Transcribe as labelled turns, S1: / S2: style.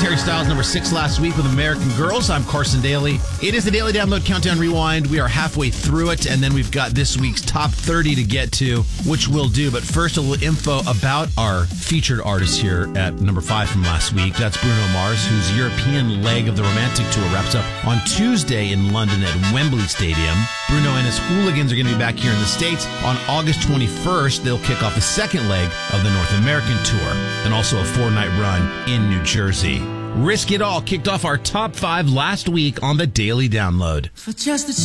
S1: was Harry Styles, number 6 last week with American Girls. I'm Carson Daly. It is the Daily Download Countdown Rewind. We are halfway through it, and then we've got this week's top 30 to get to, which we'll do. But first, a little info about our featured artist here at number 5 from last week. That's Bruno Mars, whose European leg of the Romantic Tour wraps up on Tuesday in London at Wembley Stadium. Bruno and his Hooligans are going to be back here in the States. On August 21st, they'll kick off the second leg of the North American Tour, and also a 4-night run in New Jersey. Risk It All kicked off our top 5 last week on the Daily Download.
S2: For just a